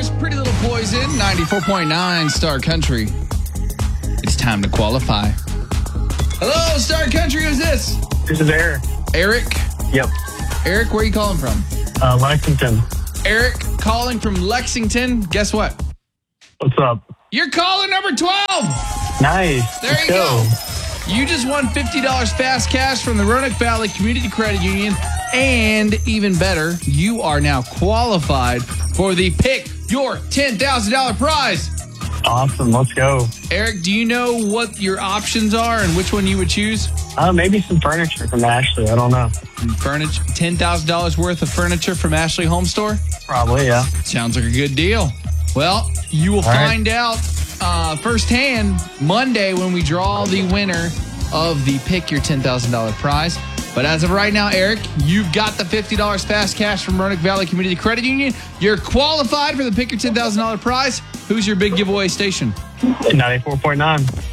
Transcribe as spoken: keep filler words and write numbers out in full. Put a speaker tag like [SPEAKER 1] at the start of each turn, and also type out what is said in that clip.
[SPEAKER 1] is Pretty Little Poison, ninety-four point nine Star Country. It's time to qualify. Hello, Star Country. Who's this?
[SPEAKER 2] This is Eric.
[SPEAKER 1] Eric?
[SPEAKER 2] Yep.
[SPEAKER 1] Eric, where are you calling from?
[SPEAKER 2] Uh, Lexington.
[SPEAKER 1] Eric, calling from Lexington. Guess what?
[SPEAKER 2] What's up?
[SPEAKER 1] You're calling number twelve.
[SPEAKER 2] Nice.
[SPEAKER 1] There
[SPEAKER 2] Let's
[SPEAKER 1] you go.
[SPEAKER 2] go.
[SPEAKER 1] You just won fifty dollars fast cash from the Roanoke Valley Community Credit Union. And even better, you are now qualified for the Pick Your ten thousand dollars prize.
[SPEAKER 2] Awesome. Let's go.
[SPEAKER 1] Eric, do you know what your options are and which one you would choose?
[SPEAKER 2] Uh, maybe some furniture from Ashley. I don't know.
[SPEAKER 1] Furniture, ten thousand dollars worth of furniture from Ashley Home Store?
[SPEAKER 2] Probably, yeah.
[SPEAKER 1] Sounds like a good deal. Well, you will
[SPEAKER 2] All right.
[SPEAKER 1] find out uh, firsthand Monday when we draw the winner of the Pick Your ten thousand dollars prize. But as of right now, Eric, you've got the fifty dollars fast cash from Roanoke Valley Community Credit Union. You're qualified for the Pick Your ten thousand dollars prize. Who's your big giveaway station?
[SPEAKER 2] ninety-four point nine.